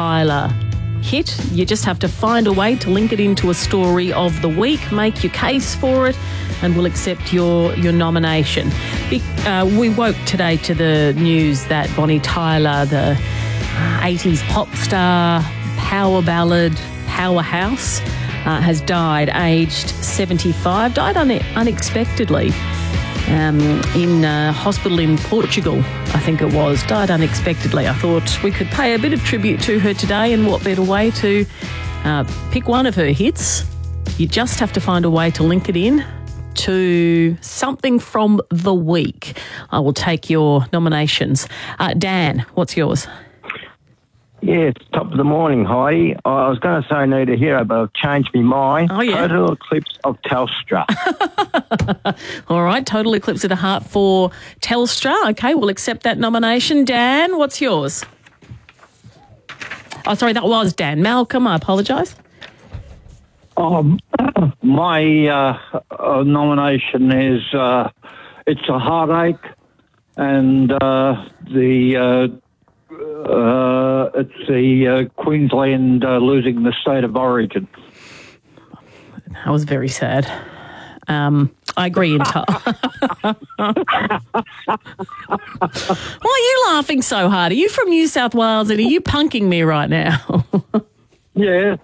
Tyler hit. You just have to find a way to link it into a story of the week, make your case for it, and we'll accept your nomination. We woke today to the news that Bonnie Tyler, the 80s pop star, power ballad powerhouse, has died aged 75, died unexpectedly in a hospital in Portugal, I think it was, died unexpectedly. I thought we could pay a bit of tribute to her today, and what better way to pick one of her hits. You just have to find a way to link it in to something from the week. I will take your nominations. Dan, what's yours? Yeah, it's top of the morning, Heidi. I was going to say Anita Hero, but I've changed my mind. Oh, yeah. Total eclipse of Telstra. All right, total eclipse of the heart for Telstra. Okay, we'll accept that nomination. Dan, what's yours? Oh, sorry, that was Dan. Malcolm, I apologise. My nomination is It's a Heartache, and it's the Queensland losing the state of origin. That was very sad. I agree entirely. Why are you laughing so hard? Are you from New South Wales and are you punking me right now? Yeah.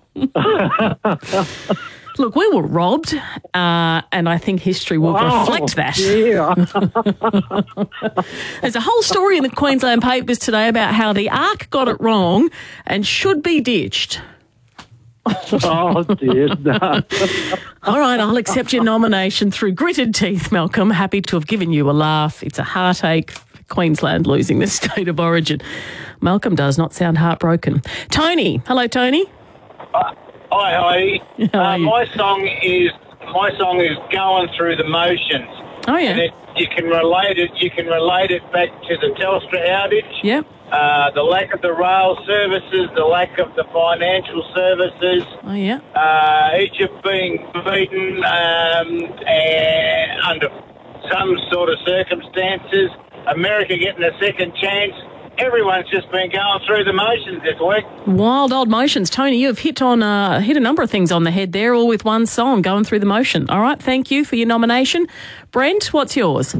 Look, we were robbed, and I think history will reflect that. Yeah. There's a whole story in the Queensland papers today about how the ARC got it wrong and should be ditched. Oh, dear. No. All right, I'll accept your nomination through gritted teeth, Malcolm. Happy to have given you a laugh. It's a heartache. Queensland losing the state of origin. Malcolm does not sound heartbroken. Tony. Hello, Tony. Hi, Heidi. How are you? My song is Going Through the Motions. Oh, yeah. And you can relate it back to the Telstra outage. Yep. The lack of the rail services, the lack of the financial services. Oh, yeah. Egypt being beaten under some sort of circumstances. America getting a second chance. Everyone's just been going through the motions this week. Wild old motions. Tony, you have hit a number of things on the head there, all with one song, Going Through the Motion. All right, thank you for your nomination. Brent, what's yours?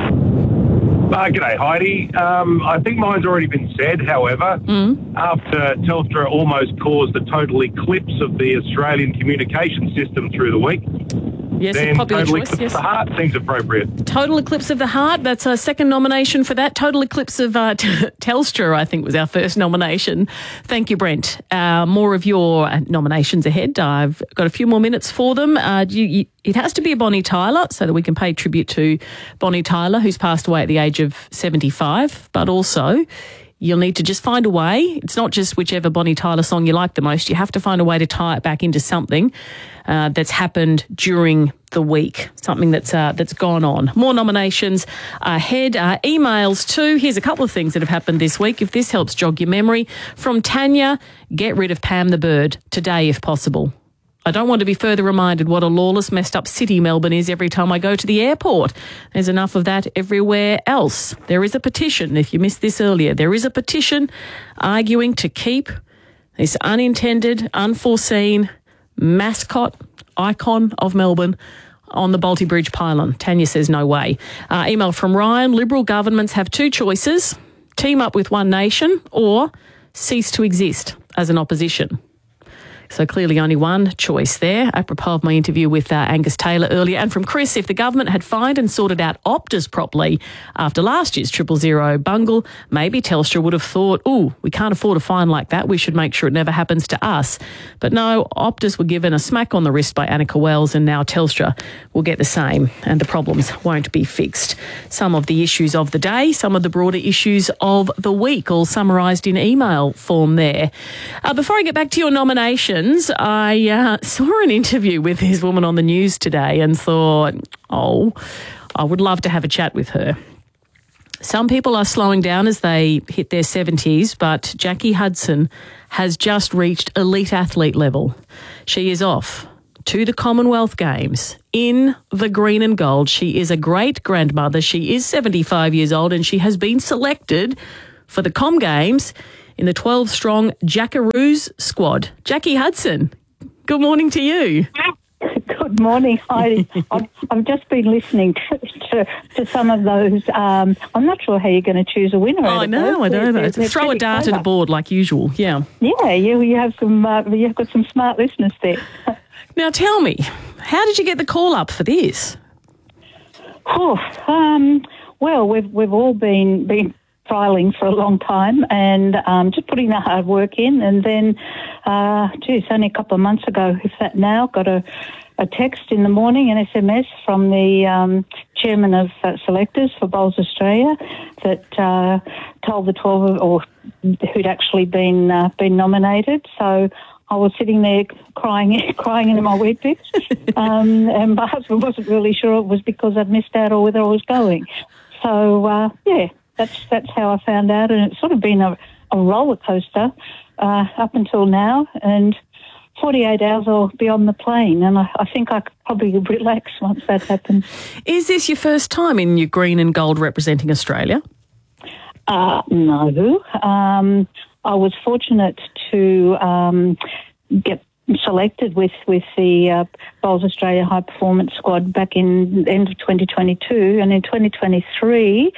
G'day, Heidi. I think mine's already been said, however. After Telstra almost caused a total eclipse of the Australian communication system through the week, Yes, then a popular total choice. eclipse Yes. of the heart seems appropriate. Total Eclipse of the Heart, that's a second nomination for that. Total Eclipse of Telstra, I think, was our first nomination. Thank you, Brent. More of your nominations ahead. I've got a few more minutes for them. It has to be a Bonnie Tyler so that we can pay tribute to Bonnie Tyler, who's passed away at the age of 75, but also you'll need to just find a way. It's not just whichever Bonnie Tyler song you like the most. You have to find a way to tie it back into something that's happened during the week, something that's gone on. More nominations ahead. Emails too. Here's a couple of things that have happened this week. If this helps jog your memory. From Tanya, get rid of Pam the Bird today if possible. I don't want to be further reminded what a lawless, messed up city Melbourne is every time I go to the airport. There's enough of that everywhere else. There is a petition, if you missed this earlier, there is a petition arguing to keep this unintended, unforeseen mascot, icon of Melbourne on the Balti Bridge pylon. Tanya says no way. Email from Ryan, Liberal governments have two choices, team up with One Nation or cease to exist as an opposition. So clearly only one choice there, apropos of my interview with Angus Taylor earlier. And from Chris, if the government had fined and sorted out Optus properly after last year's 000 bungle, maybe Telstra would have thought, we can't afford a fine like that. We should make sure it never happens to us. But no, Optus were given a smack on the wrist by Annika Wells, and now Telstra will get the same, and the problems won't be fixed. Some of the issues of the day, some of the broader issues of the week, all summarised in email form there. Before I get back to your nomination, I saw an interview with this woman on the news today and thought, I would love to have a chat with her. Some people are slowing down as they hit their 70s, but Jackie Hudson has just reached elite athlete level. She is off to the Commonwealth Games in the green and gold. She is a great-grandmother. She is 75 years old and she has been selected for the Com Games in the 12-strong Jackaroos squad. Jackie Hudson, good morning to you. Good morning, Heidi. I've just been listening to some of those. I'm not sure how you're going to choose a winner. I know. Throw a dart at a board like usual. Yeah. Yeah, you have some. You've got some smart listeners there. Now tell me, how did you get the call up for this? Well, we've all been trialling for a long time and just putting the hard work in, and then, only a couple of months ago, if that now, got a text in the morning, an SMS from the chairman of selectors for Bowls Australia that told the 12 who'd actually been nominated. So I was sitting there crying into my wheat bix, and my husband wasn't really sure it was because I'd missed out or whether I was going. So that's how I found out, and it's sort of been a roller coaster up until now, and 48 hours I'll be on the plane, and I think I could probably relax once that happens. Is this your first time in your green and gold representing Australia? No. I was fortunate to get selected with the Bowls Australia High Performance Squad back in the end of 2022, and in 2023,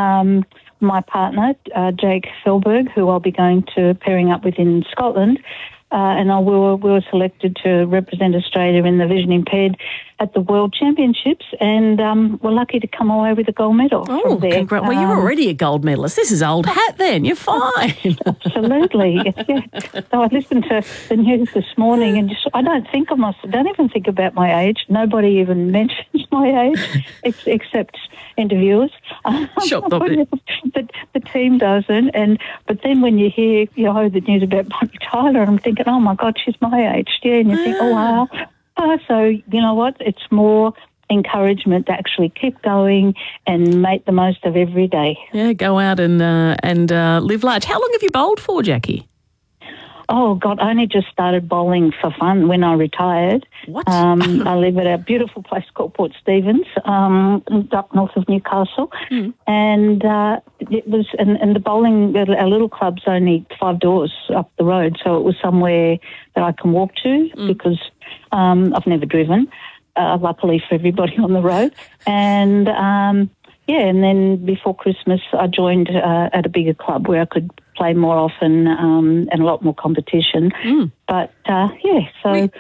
my partner, Jake Felberg, who I'll be going to pairing up with in Scotland, and we were selected to represent Australia in the vision impaired at the World Championships, and we're lucky to come away with a gold medal. Oh, congrats. Well, you're already a gold medalist. This is old hat then. You're fine. Absolutely. Yeah. So I listened to the news this morning, and I don't even think about my age. Nobody even mentions my age except interviewers. Sure. The team doesn't. But then when you hear the news about Bonnie Tyler, I'm thinking, oh my God, she's my age. Yeah, and you think, oh wow. So you know what? It's more encouragement to actually keep going and make the most of every day. Yeah, go out and live large. How long have you bowled for, Jackie? Oh, God, I only just started bowling for fun when I retired. What? I live at a beautiful place called Port Stephens, up north of Newcastle. Mm. And it was, and the bowling, our little club's only 5 doors up the road, so it was somewhere that I can walk to because I've never driven, luckily for everybody on the road. And, and then before Christmas, I joined at a bigger club where I could play more often and a lot more competition. Mm. But, so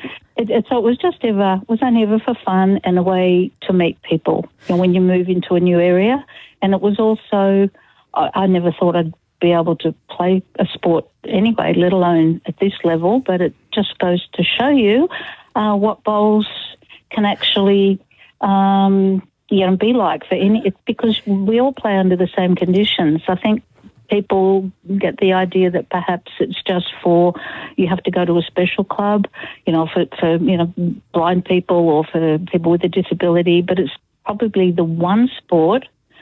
it was only ever for fun and a way to meet people when you move into a new area. And it was also, I never thought I'd be able to play a sport anyway, let alone at this level, but it just goes to show you what bowls can actually be like for because we all play under the same conditions. I think people get the idea that perhaps it's just for you have to go to a special club, for blind people or for people with a disability, but it's probably the one sport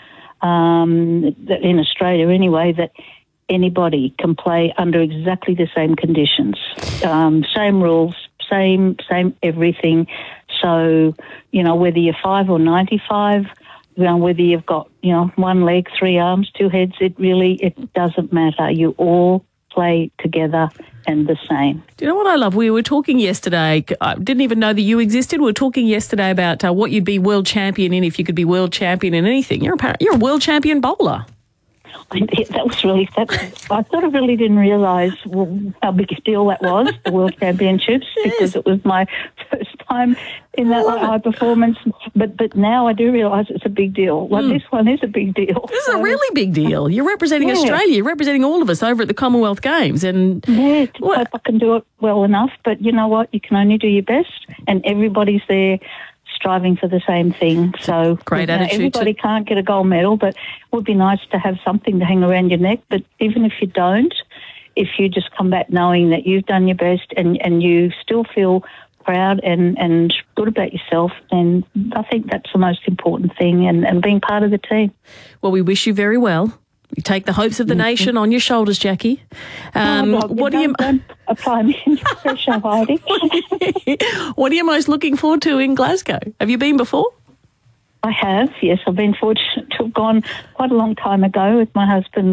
that in Australia anyway that anybody can play under exactly the same conditions, same rules, same everything. So, whether you're 5 or 95, whether you've got, 1 leg, 3 arms, 2 heads, it doesn't matter. You all play together and the same. Do you know what I love? We were talking yesterday, I didn't even know that you existed. We were talking yesterday about what you'd be world champion in if you could be world champion in anything. You're a world champion bowler. That was really, I sort of really didn't realise how big a deal that was, the World Championships, because it was my first time in that high performance. But now I do realise it's a big deal. This one is a big deal. This is a really big deal. You're representing Australia. You're representing all of us over at the Commonwealth Games. And I hope I can do it well enough. But you know what? You can only do your best, and everybody's there striving for the same thing. So great attitude. Everybody can't get a gold medal, but it would be nice to have something to hang around your neck. But even if you don't, if you just come back knowing that you've done your best and you still feel proud and good about yourself, then I think that's the most important thing, and being part of the team. Well, we wish you very well. You take the hopes of the nation on your shoulders, Jackie. What do you don't apply me any pressure, Heidi? What are you most looking forward to in Glasgow? Have you been before? I have, yes. I've been fortunate to have gone quite a long time ago with my husband.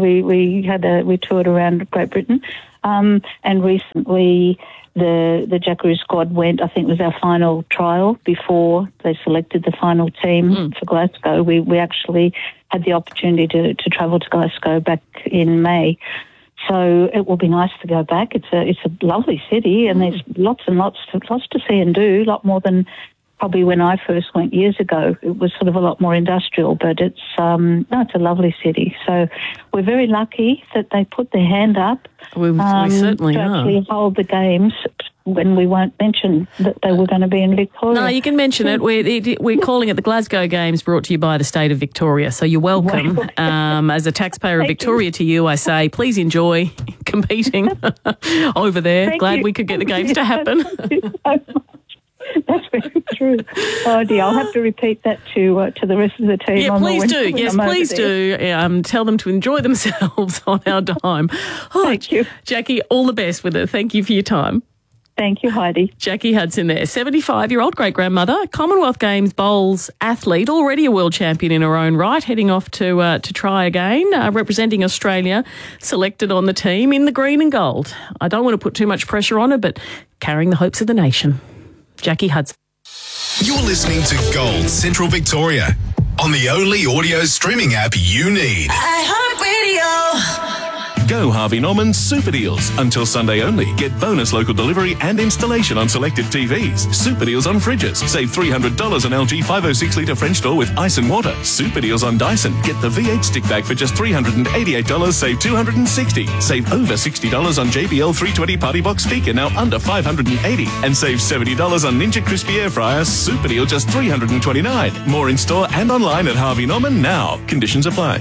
We toured around Great Britain, and recently the Jackaroo squad went. I think it was our final trial before they selected the final team for Glasgow. We actually had the opportunity to travel to Glasgow back in May. So it will be nice to go back. It's a lovely city, and there's lots to see and do. A lot more than probably when I first went years ago. It was sort of a lot more industrial, but it's a lovely city. So we're very lucky that they put their hand up. We certainly to are. actually hold the games when we won't mention that they were going to be in Victoria. No, you can mention it. We're calling it the Glasgow Games, brought to you by the state of Victoria. So you're welcome. As a taxpayer of Victoria to you, I say, please enjoy competing over there. Thank Glad you. we could get the games to happen. Thank you so much. That's very true. Oh dear, I'll have to repeat that to the rest of the team. Yeah, please do. Yes, please do. Tell them to enjoy themselves on our dime. Oh, Thank you. Jackie, all the best with it. Thank you for your time. Thank you, Heidi. Jackie Hudson there, 75-year-old great-grandmother, Commonwealth Games bowls athlete, already a world champion in her own right, heading off to try again, representing Australia, selected on the team in the green and gold. I don't want to put too much pressure on her, but carrying the hopes of the nation. Jackie Hudson. You're listening to Gold Central Victoria on the only audio streaming app you need. iHeartRadio. Go Harvey Norman Super Deals. Until Sunday only. Get bonus local delivery and installation on selected TVs. Super Deals on fridges. Save $300 on LG 506-litre French door with ice and water. Super Deals on Dyson. Get the V8 stick bag for just $388. Save $260. Save over $60 on JBL 320 Party Box speaker, now under $580. And save $70 on Ninja Crispy Air Fryer. Super Deal just $329. More in store and online at Harvey Norman now. Conditions apply.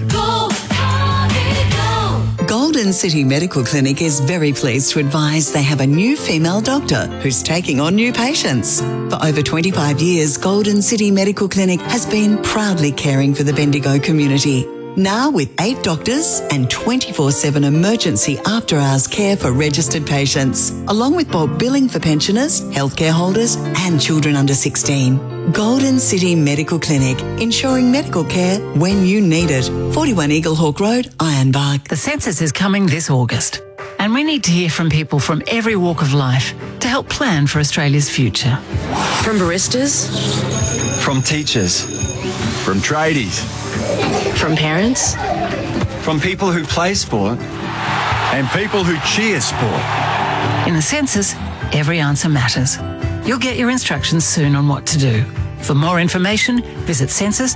Golden City Medical Clinic is very pleased to advise they have a new female doctor who's taking on new patients. For over 25 years, Golden City Medical Clinic has been proudly caring for the Bendigo community. Now with 8 doctors and 24/7 emergency after-hours care for registered patients, along with bulk billing for pensioners, healthcare holders and children under 16. Golden City Medical Clinic, ensuring medical care when you need it. 41 Eaglehawk Road, Ironbark. The census is coming this August, and we need to hear from people from every walk of life to help plan for Australia's future. From baristas, from teachers, from tradies, from parents, from people who play sport, and people who cheer sport. In the census, every answer matters. You'll get your instructions soon on what to do. For more information, visit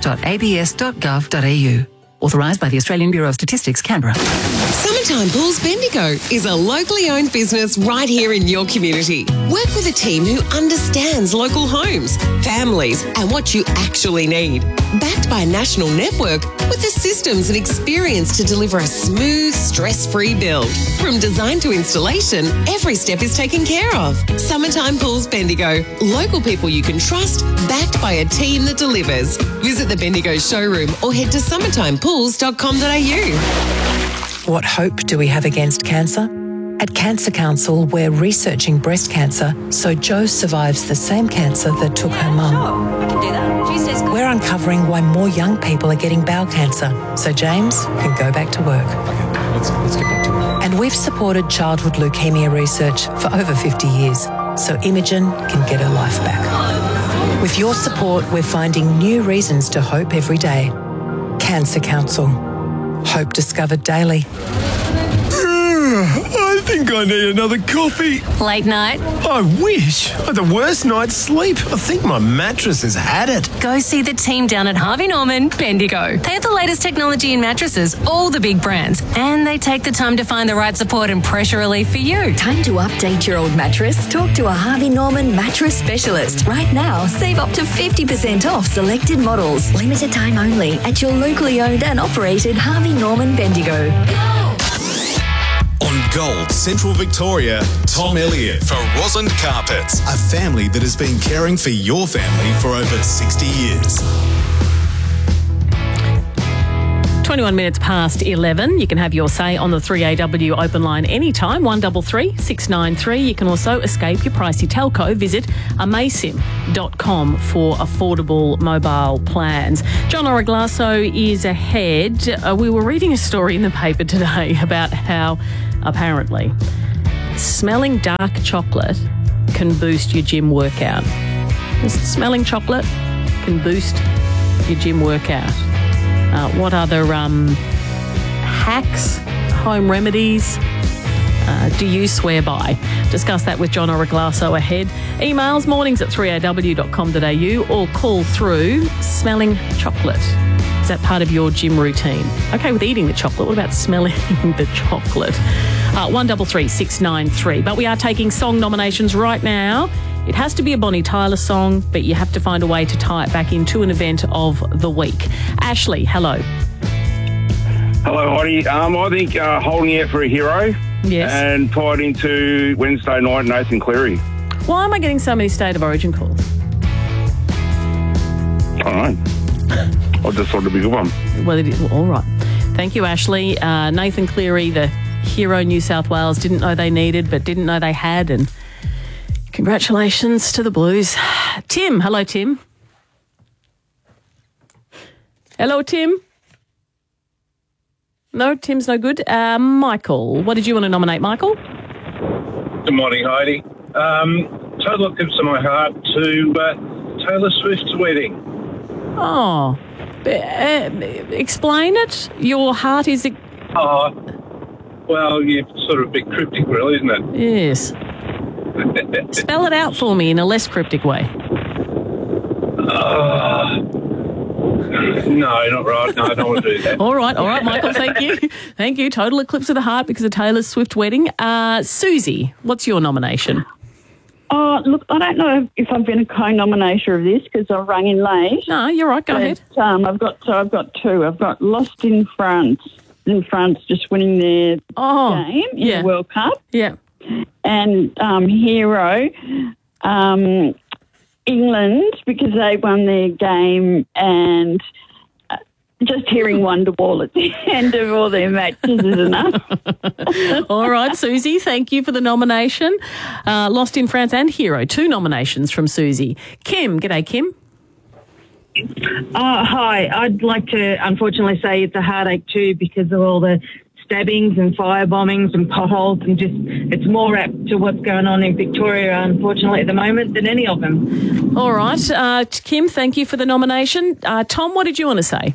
census.abs.gov.au. Authorised by the Australian Bureau of Statistics, Canberra. Summertime Pools Bendigo is a locally owned business right here in your community. Work with a team who understands local homes, families, and what you actually need. Backed by a national network with the systems and experience to deliver a smooth, stress-free build. From design to installation, every step is taken care of. Summertime Pools Bendigo. Local people you can trust, backed by a team that delivers. Visit the Bendigo showroom or head to summertimepools.com.au. What hope do we have against cancer? At Cancer Council, we're researching breast cancer so Jo survives the same cancer that took her mum. Sure, I can do that. Tuesday's good. We're uncovering why more young people are getting bowel cancer so James can go back to work. Let's get back to it. And we've supported childhood leukemia research for over 50 years so Imogen can get her life back. With your support, we're finding new reasons to hope every day. Cancer Council. Hope discovered daily. I think I need another coffee. Late night? I wish. I had the worst night's sleep. I think my mattress has had it. Go see the team down at Harvey Norman, Bendigo. They have the latest technology in mattresses, all the big brands, and they take the time to find the right support and pressure relief for you. Time to update your old mattress? Talk to a Harvey Norman mattress specialist. Right now, save up to 50% off selected models. Limited time only at your locally owned and operated Harvey Norman Bendigo. On Gold Central Victoria, Tom Elliott for Rosalind Carpets, a family that has been caring for your family for over 60 years. 21 minutes past 11. You can have your say on the 3AW open line anytime, 133 693. You can also escape your pricey telco. Visit amaysim.com for affordable mobile plans. John Origlasso is ahead. We were reading a story in the paper today about how apparently smelling dark chocolate can boost your gym workout. Smelling chocolate can boost your gym workout. What other hacks, home remedies do you swear by? Discuss that with John Origlasso ahead. Emails mornings@3aw.com.au or call through smelling chocolate. Is that part of your gym routine? Okay with eating the chocolate. What about smelling the chocolate? 133 693. But we are taking song nominations right now. It has to be a Bonnie Tyler song, but you have to find a way to tie it back into an event of the week. Ashley, hello. Hello, Heidi. I think Holding Out for a Hero. Yes. And tied into Wednesday night, Nathan Cleary. Why am I getting so many State of Origin calls? I don't know. I just thought it'd be a good one. Well, it is. All right. Thank you, Ashley. Nathan Cleary, the hero New South Wales, didn't know they needed, but didn't know they had, and congratulations to the Blues. Tim. Hello, Tim. Hello, Tim. No, Tim's no good. Michael, what did you want to nominate, Michael? Good morning, Heidi. Total Eclipse of My Heart to Taylor Swift's wedding. Oh, explain it. Your heart is... Well, you're sort of a bit cryptic, really, isn't it? Yes. Spell it out for me in a less cryptic way. No, not right. No, I don't want to do that. All right, Michael, thank you. Thank you. Total Eclipse of the Heart because of Taylor Swift wedding. Susie, what's your nomination? Oh, look, I don't know if I've been a co-nominator of this because I rang in late. No, you're right. Go ahead. I've got two. I've got Lost in France. In France, just winning their game in the World Cup. Yeah. And Hero, England, because they won their game, and just hearing Wonderwall at the end of all their matches is enough. All right, Susie, thank you for the nomination. Lost in France and Hero, 2 nominations from Susie. Kim, g'day, Kim. Hi, I'd like to unfortunately say it's a heartache too because of all the stabbings and fire bombings and potholes, and just it's more apt to what's going on in Victoria, unfortunately, at the moment than any of them. All right. Kim, thank you for the nomination. Tom, what did you want to say?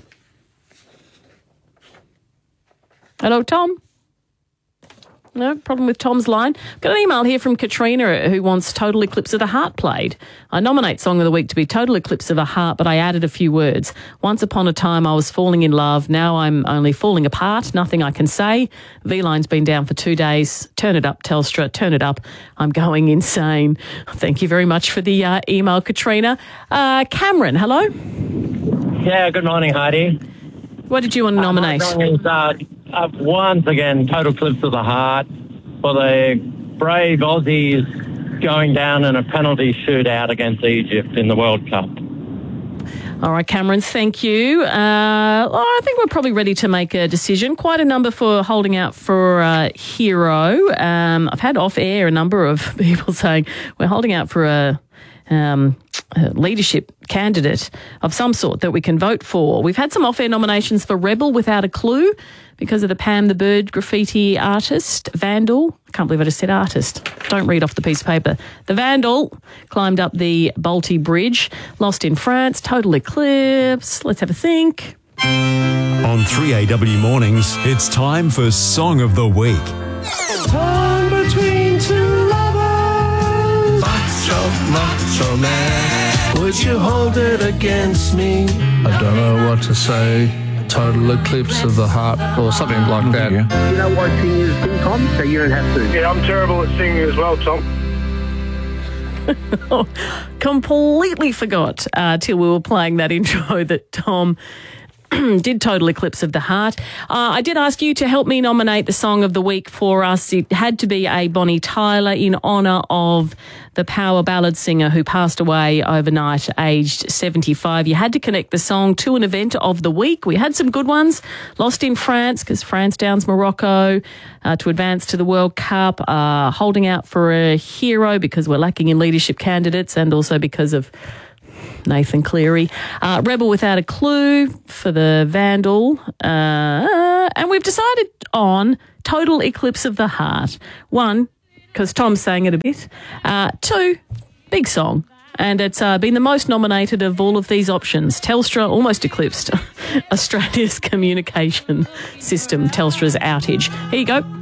Hello, Tom? No problem with Tom's line. Got an email here from Katrina who wants Total Eclipse of the Heart played. I nominate Song of the Week to be Total Eclipse of the Heart, but I added a few words. Once upon a time I was falling in love. Now I'm only falling apart. Nothing I can say. V-Line's been down for 2 days. Turn it up, Telstra. Turn it up. I'm going insane. Thank you very much for the email, Katrina. Cameron, hello? Yeah, good morning, Heidi. What did you want to nominate? Once again, Total Eclipse of the Heart for the brave Aussies going down in a penalty shootout against Egypt in the World Cup. All right, Cameron, thank you. I think we're probably ready to make a decision. Quite a number for Holding Out for Hero. I've had off air a number of people saying we're holding out for a leadership candidate of some sort that we can vote for. We've had some off-air nominations for Rebel Without a Clue because of the Pam the Bird graffiti artist, Vandal. I can't believe I just said artist. Don't read off the piece of paper. The Vandal climbed up the Balti Bridge. Lost in France, Total Eclipse. Let's have a think. On 3AW Mornings, it's time for Song of the Week. Torn between two lovers. Macho man, would you hold it against me? I don't know what to say. Total Eclipse of the Heart or something like that. You know why singers sing, Tom? So you don't have to. Yeah, I'm terrible at singing as well, Tom. Completely forgot till we were playing that intro that Tom did Total Eclipse of the Heart. I did ask you to help me nominate the song of the week for us. It had to be a Bonnie Tyler in honour of the power ballad singer who passed away overnight, aged 75. You had to connect the song to an event of the week. We had some good ones. Lost in France, because France downs Morocco to advance to the World Cup. Holding out for a hero because we're lacking in leadership candidates, and also because of Nathan Cleary. Rebel Without a Clue for the Vandal. And we've decided on Total Eclipse of the Heart. 1, because Tom sang it a bit. 2, big song. And it's been the most nominated of all of these options. Telstra almost eclipsed Australia's communication system, Telstra's outage. Here you go.